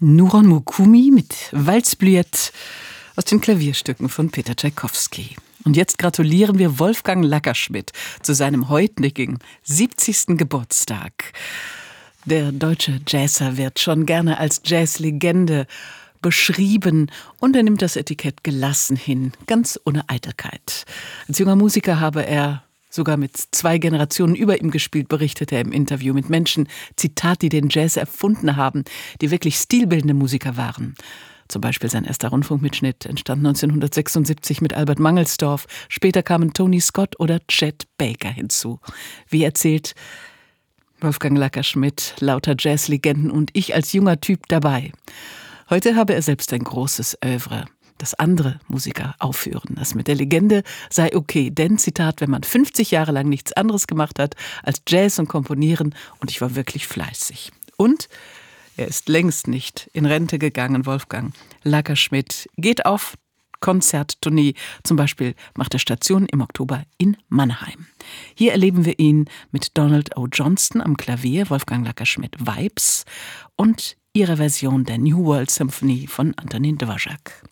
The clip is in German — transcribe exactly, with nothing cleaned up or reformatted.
Nuron Mukumi mit Walzblüet aus den Klavierstücken von Peter Tschaikowski. Und jetzt gratulieren wir Wolfgang Lackerschmidt zu seinem heutigen siebzigsten Geburtstag. Der deutsche Jazzer wird schon gerne als Jazzlegende beschrieben und er nimmt das Etikett gelassen hin, ganz ohne Eitelkeit. Als junger Musiker habe er sogar mit zwei Generationen über ihm gespielt, berichtete er im Interview mit Menschen, Zitat, die den Jazz erfunden haben, die wirklich stilbildende Musiker waren. Zum Beispiel sein erster Rundfunkmitschnitt entstand neunzehnhundertsechsundsiebzig mit Albert Mangelsdorff. Später kamen Tony Scott oder Chet Baker hinzu. Wie erzählt Wolfgang Lackerschmidt, lauter Jazzlegenden und ich als junger Typ dabei. Heute habe er selbst ein großes Œuvre, das andere Musiker aufführen. Das mit der Legende sei okay, denn, Zitat, wenn man fünfzig Jahre lang nichts anderes gemacht hat als Jazz und Komponieren und ich war wirklich fleißig. Und er ist längst nicht in Rente gegangen, Wolfgang Lackerschmidt geht auf Konzerttournee. Zum Beispiel macht er Station im Oktober in Mannheim. Hier erleben wir ihn mit Donald O. Johnston am Klavier, Wolfgang Lackerschmidt Vibes und ihrer Version der New World Symphony von Antonin Dvorak.